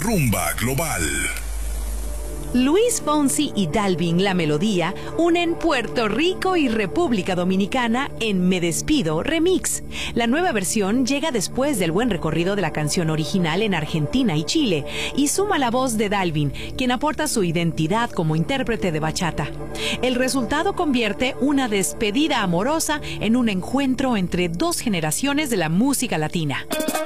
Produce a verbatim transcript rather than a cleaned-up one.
Rumba Global. Luis Fonsi y Dalvin La Melodía unen Puerto Rico y República Dominicana en Me Despido Remix. La nueva versión llega después del buen recorrido de la canción original en Argentina y Chile y suma la voz de Dalvin, quien aporta su identidad como intérprete de bachata. El resultado convierte una despedida amorosa en un encuentro entre dos generaciones de la música latina.